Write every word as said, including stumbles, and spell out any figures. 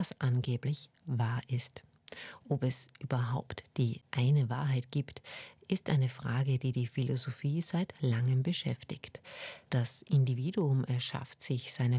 was angeblich wahr ist. Ob es überhaupt die eine Wahrheit gibt, ist eine Frage, die die Philosophie seit langem beschäftigt. Das Individuum erschafft sich seine